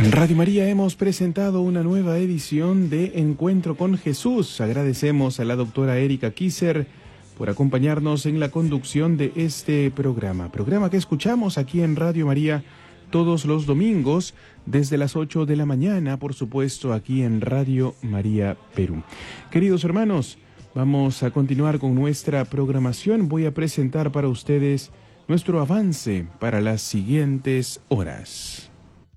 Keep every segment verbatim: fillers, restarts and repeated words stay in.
En Radio María hemos presentado una nueva edición de Encuentro con Jesús. Agradecemos a la doctora Erika Kisser por acompañarnos en la conducción de este programa. Programa que escuchamos aquí en Radio María todos los domingos desde las ocho de la mañana, por supuesto, aquí en Radio María Perú. Queridos hermanos, vamos a continuar con nuestra programación. Voy a presentar para ustedes nuestro avance para las siguientes horas.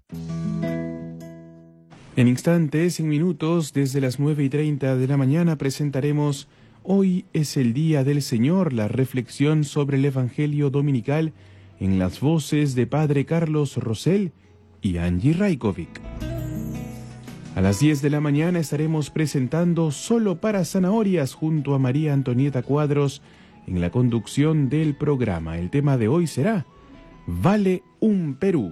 En instantes, en minutos, desde las nueve y treinta de la mañana presentaremos Hoy es el Día del Señor, la reflexión sobre el Evangelio Dominical en las voces de Padre Carlos Rosell y Angie Rajkovic. A las diez de la mañana estaremos presentando Solo para Zanahorias junto a María Antonieta Cuadros en la conducción del programa. El tema de hoy será Vale un Perú.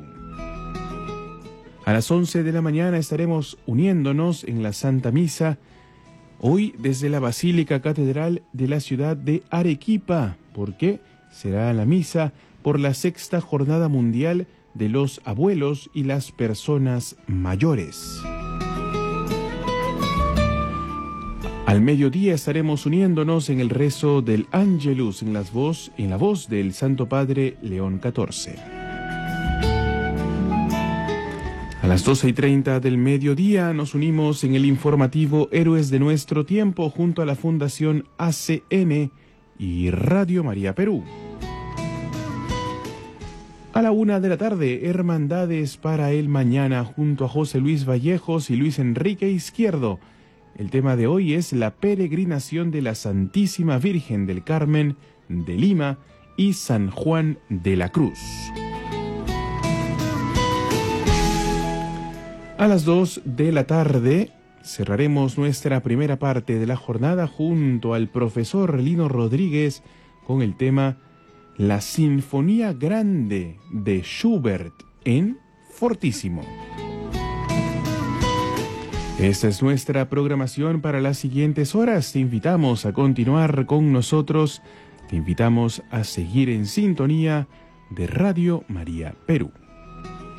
A las once de la mañana estaremos uniéndonos en la Santa Misa, hoy desde la Basílica Catedral de la ciudad de Arequipa, porque será la misa por la sexta Jornada Mundial de los Abuelos y las Personas Mayores. Al mediodía estaremos uniéndonos en el rezo del Ángelus en, las voz, en la voz del Santo Padre León catorce. A las doce y treinta del mediodía nos unimos en el informativo Héroes de Nuestro Tiempo junto a la Fundación A C N y Radio María Perú. A la una de la tarde, Hermandades para el Mañana junto a José Luis Vallejos y Luis Enrique Izquierdo. El tema de hoy es la peregrinación de la Santísima Virgen del Carmen de Lima y San Juan de la Cruz. A las dos de la tarde cerraremos nuestra primera parte de la jornada junto al profesor Lino Rodríguez con el tema La Sinfonía Grande de Schubert en Fortísimo. Esta es nuestra programación para las siguientes horas. Te invitamos a continuar con nosotros. Te invitamos a seguir en sintonía de Radio María Perú.